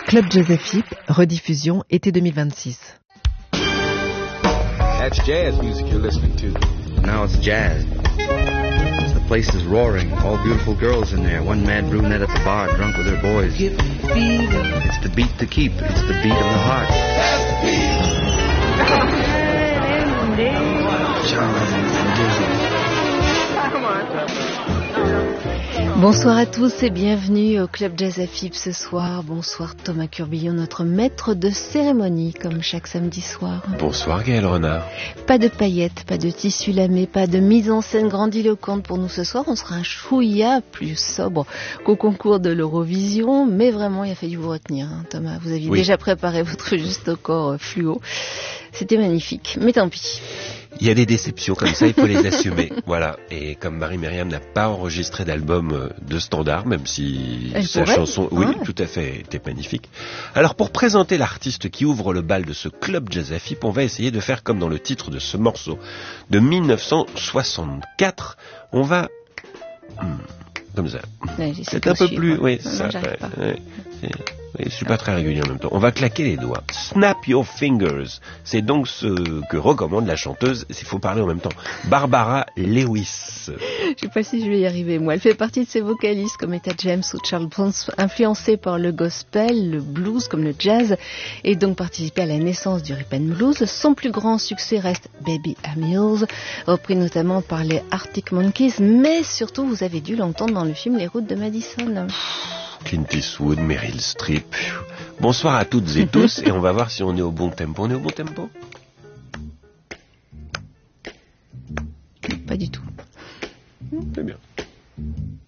Club Jazz FIP, rediffusion été 2026. That's jazz music you're listening to. Now it's jazz. The place is roaring. All beautiful girls in there. One mad brunette at the bar, drunk with her boys. It's the beat to keep. It's the beat of the heart. Bonsoir à tous et bienvenue au Club Jazz FIP ce soir. Bonsoir Thomas Curbillon, notre maître de cérémonie, comme chaque samedi soir. Bonsoir Gaël Renard. Pas de paillettes, pas de tissu lamé, pas de mise en scène grandiloquente pour nous ce soir. On sera un chouïa plus sobre qu'au concours de l'Eurovision, mais vraiment il a fallu vous retenir, hein, Thomas. Vous aviez déjà préparé votre juste au corps fluo. C'était magnifique, mais tant pis. Il y a des déceptions comme ça, il faut les assumer. Voilà. Et comme Marie-Myriam n'a pas enregistré d'album de standard, même si sa chanson, tout à fait, était magnifique. Alors pour présenter l'artiste qui ouvre le bal de ce club Jazz FIP, on va essayer de faire comme dans le titre de ce morceau de 1964. On va comme ça. Ouais, c'est un peu plus, non, ça. Je suis pas très régulier en même temps. On va claquer les doigts. Snap your fingers. C'est donc ce que recommande la chanteuse, s'il faut parler en même temps, Barbara Lewis. Je sais pas si je vais y arriver, moi. Elle fait partie de ces vocalistes comme Etta James ou Charles Bronx, influencés par le gospel, le blues comme le jazz, et donc participé à la naissance du rhythm and blues. Son plus grand succès reste Baby I'm Yours, repris notamment par les Arctic Monkeys, mais surtout vous avez dû l'entendre dans le film Les Routes de Madison. Clint Eastwood, Meryl Streep. Bonsoir à toutes et tous, et on va voir si on est au bon tempo. On est au bon tempo ? Pas du tout. C'est bien.